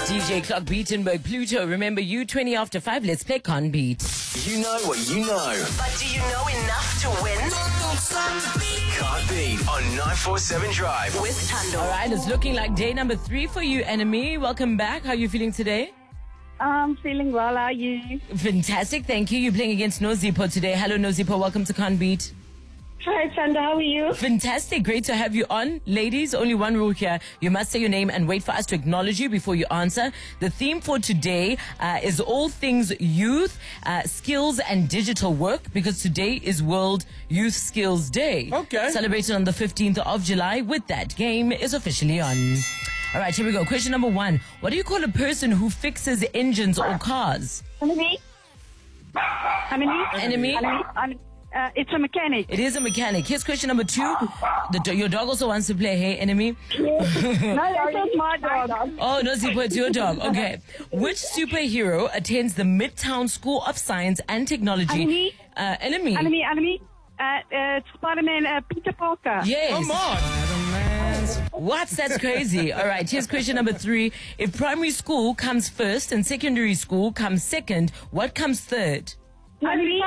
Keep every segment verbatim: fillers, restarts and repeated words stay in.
D J Clock Beatenberg, Pluto. Remember, you twenty after five. Let's play Can't Beat. You know what you know. But do you know enough to win? Can't Beat on nine four seven Drive. With Tando. All right, it's looking like day number three for you, Enemy. Welcome back. How are you feeling today? I'm feeling well. How are you? Fantastic, thank you. You're playing against Nozipo today. Hello, Nozipo. Welcome to Can't Beat. Hi, Chanda. How are you? Fantastic. Great to have you on. Ladies, only one rule here. You must say your name and wait for us to acknowledge you before you answer. The theme for today uh, is all things youth, uh, skills and digital work, because today is World Youth Skills Day. Okay. Celebrated on the fifteenth of July. With that, game is officially on. All right, here we go. Question number one. What do you call a person who fixes engines or cars? Enemy? Enemy? Enemy? Enemy? Uh, it's a mechanic. It is a mechanic. Here's question number two. The, do- your dog also wants to play Hey Enemy. No, that's not my dog. Oh, no, Zipo, it's your dog. Okay. Which superhero attends the Midtown School of Science and Technology? Enemy? Uh, enemy. Enemy, enemy. Uh, uh, Spider-Man, uh, Peter Parker. Yes. Come on. What? That's crazy. All right. Here's question number three. If primary school comes first and secondary school comes second, what comes third? Enemy?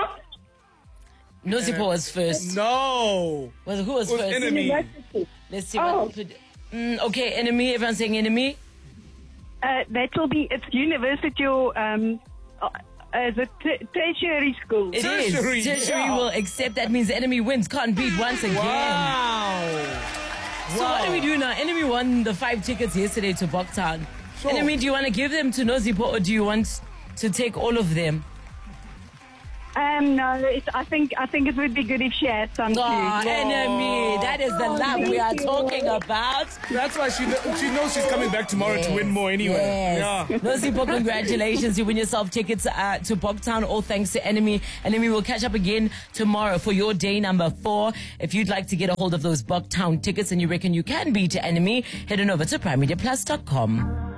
No, Zipo was first. No. Was, who was Who's first? enemy? Let's see. Oh. What, mm, okay, enemy. Everyone's saying enemy. Uh, that will be, it's university or, um, uh, uh, the t- tertiary school. It Tertiary, is. Tertiary yeah. will will accept. That means enemy wins. Can't beat once again. Wow. So what do we do now? Enemy won the five tickets yesterday to Boktown. Sure. Enemy, do you want to give them to Nozipo or do you want to take all of them? Um, no, it's, I think, I think it would be good if she had some too. Oh, enemy. That is the love we are talking about. That's why she kn- she knows she's coming back tomorrow to win more anyway. Yes. Yeah. Nozipo, congratulations. You win yourself tickets uh, to Boktown, all thanks to Enemy. Enemy will catch up again tomorrow for your day number four. If you'd like to get a hold of those Boktown tickets and you reckon you can beat Enemy, head on over to prime media plus dot com.